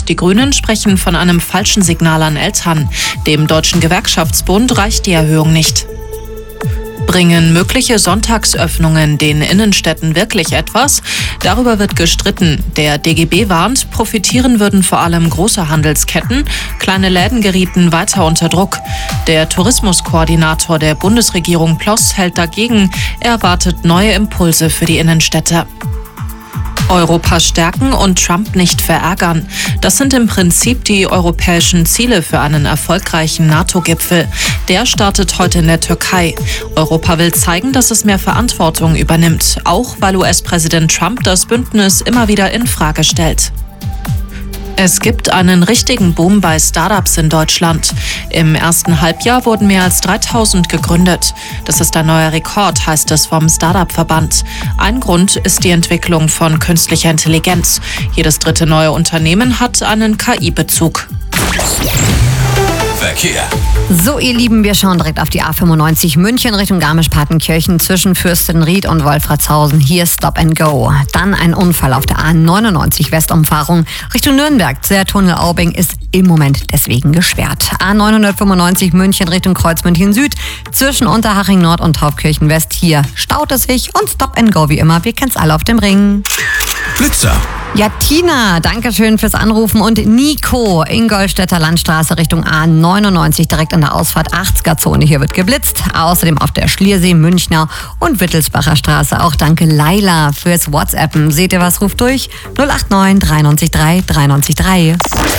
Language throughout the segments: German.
Die Grünen sprechen von einem falschen Signal an Eltern. Dem Deutschen Gewerkschaftsbund reicht die Erhöhung nicht. Bringen mögliche Sonntagsöffnungen den Innenstädten wirklich etwas? Darüber wird gestritten. Der DGB warnt, profitieren würden vor allem große Handelsketten. Kleine Läden gerieten weiter unter Druck. Der Tourismuskoordinator der Bundesregierung Ploss hält dagegen. Er erwartet neue Impulse für die Innenstädte. Europa stärken und Trump nicht verärgern. Das sind im Prinzip die europäischen Ziele für einen erfolgreichen NATO-Gipfel. Der startet heute in der Türkei. Europa will zeigen, dass es mehr Verantwortung übernimmt, auch weil US-Präsident Trump das Bündnis immer wieder in Frage stellt. Es gibt einen richtigen Boom bei Startups in Deutschland. Im ersten Halbjahr wurden mehr als 3000 gegründet. Das ist ein neuer Rekord, heißt es vom Startup-Verband. Ein Grund ist die Entwicklung von künstlicher Intelligenz. Jedes dritte neue Unternehmen hat einen KI-Bezug. Verkehr. So, ihr Lieben, wir schauen direkt auf die A95 München Richtung Garmisch-Partenkirchen zwischen Fürstenried und Wolfratshausen. Hier Stop and Go. Dann ein Unfall auf der A99 Westumfahrung Richtung Nürnberg. Der Tunnel Aubing ist im Moment deswegen gesperrt. A995 München Richtung Kreuzmünchen Süd zwischen Unterhaching Nord und Taufkirchen West. Hier staut es sich und Stop and Go wie immer. Wir kennen's alle auf dem Ring. Blitzer. Ja, Tina, danke schön fürs Anrufen. Und Nico, Ingolstädter Landstraße Richtung A99, direkt an der Ausfahrt 80er-Zone. Hier wird geblitzt. Außerdem auf der Schliersee, Münchner und Wittelsbacher Straße. Auch danke Laila fürs WhatsAppen. Seht ihr was? Ruft durch 089 93 3 93 3.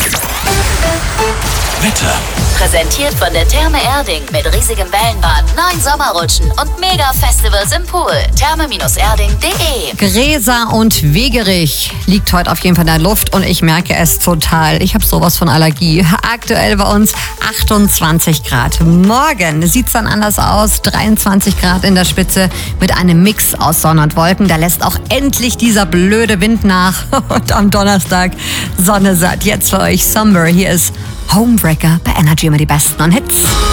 Wetter. Präsentiert von der Therme Erding mit riesigem Wellenbad, 9 Sommerrutschen und Mega-Festivals im Pool. Therme-erding.de. Gräser und Wegerich liegt heute auf jeden Fall in der Luft und ich merke es total. Ich habe sowas von Allergie. Aktuell bei uns 28 Grad. Morgen sieht es dann anders aus. 23 Grad in der Spitze mit einem Mix aus Sonne und Wolken. Da lässt auch endlich dieser blöde Wind nach. Und am Donnerstag Sonne satt. Jetzt für euch Summer. Hier ist Homebreaker bei Energy, immer die besten Hits.